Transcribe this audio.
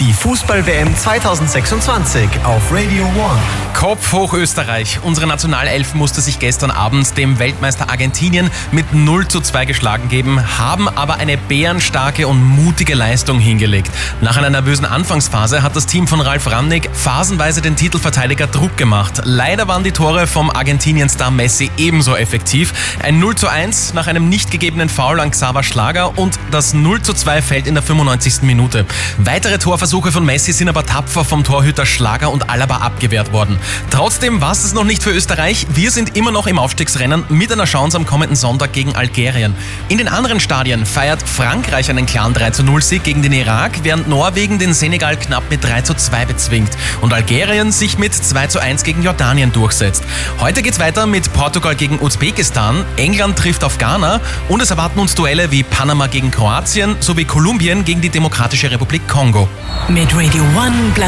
Die Fußball-WM 2026 auf Radio One. Kopf hoch Österreich. Unsere Nationalelf musste sich gestern Abend dem Weltmeister Argentinien mit 0:2 geschlagen geben, haben aber eine bärenstarke und mutige Leistung hingelegt. Nach einer nervösen Anfangsphase hat das Team von Ralf Rangnick phasenweise den Titelverteidiger Druck gemacht. Leider waren die Tore vom Argentinien-Star Messi ebenso effektiv. Ein 0:1 nach einem nicht gegebenen Foul an Xaver Schlager und das 0:2 fällt in der 95. Minute. Weitere Torversuche von Messi sind aber tapfer vom Torhüter Schlager und Alaba abgewehrt worden. Trotzdem war es noch nicht für Österreich. Wir sind immer noch im Aufstiegsrennen mit einer Chance am kommenden Sonntag gegen Algerien. In den anderen Stadien feiert Frankreich einen klaren 3:0-Sieg gegen den Irak, während Norwegen den Senegal knapp mit 3:2 bezwingt und Algerien sich mit 2:1 gegen Jordanien durchsetzt. Heute geht's weiter mit Portugal gegen Usbekistan, England trifft auf Ghana und es erwarten uns Duelle wie Panama gegen Kroatien sowie Kolumbien gegen die Demokratische Republik Kongo. Mit Radio One